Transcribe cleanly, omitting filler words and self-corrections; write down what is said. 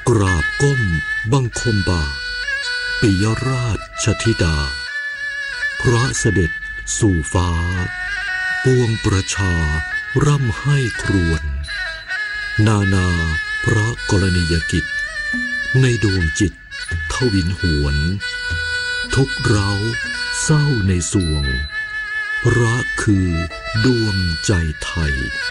กราบก้มบังคมบาทปิยราชธิดาพระเสด็จสู่ฟ้าปวงประชาร่ำให้ครวญนานาพระกรณียกิจในดวงจิตทวินหวนทุกเร้าเศร้าในสวงรักคือดวงใจไทย